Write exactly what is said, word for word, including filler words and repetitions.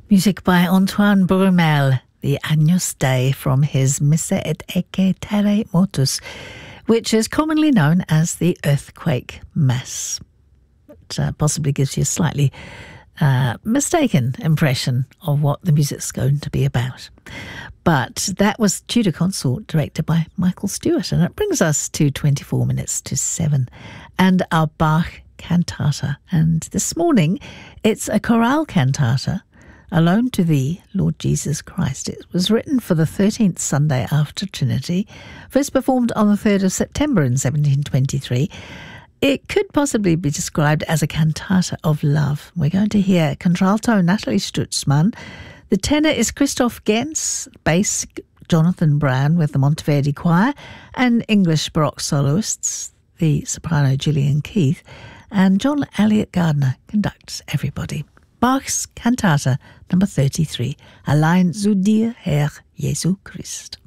Music by Antoine Brumel, the Agnus Dei from his Missa et Ecce Terre Mortus, which is commonly known as the Earthquake Mass. It uh, possibly gives you a slightly uh, mistaken impression of what the music's going to be about. But that was Tudor Consort, directed by Michael Stewart, and it brings us to twenty-four minutes to seven, and our Bach cantata. And this morning, it's a chorale cantata, Alone to Thee, Lord Jesus Christ. It was written for the thirteenth Sunday after Trinity, first performed on the third of September in seventeen twenty-three. It could possibly be described as a cantata of love. We're going to hear contralto Natalie Stutzmann. The tenor is Christoph Gens, bass Jonathan Brown with the Monteverdi Choir, and English Baroque soloists, the soprano Gillian Keith, and John Elliott Gardner conducts everybody. Bach's cantata number thirty-three, Allein zu dir, Herr Jesu Christ.